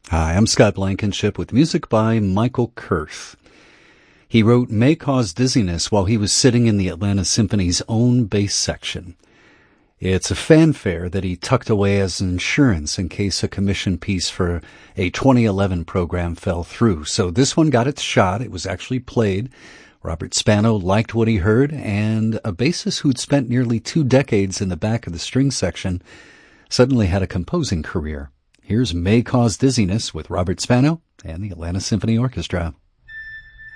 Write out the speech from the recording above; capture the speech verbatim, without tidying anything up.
Hi, I'm Scott Blankenship with music by Michael Kurth. He wrote May Cause Dizziness while he was sitting in the Atlanta Symphony's own bass section. It's a fanfare that he tucked away as insurance in case a commission piece for a twenty eleven program fell through. So this one got its shot. It was actually played. Robert Spano liked what he heard, and a bassist who'd spent nearly two decades in the back of the string section suddenly had a composing career. Here's May Cause Dizziness with Robert Spano and the Atlanta Symphony Orchestra.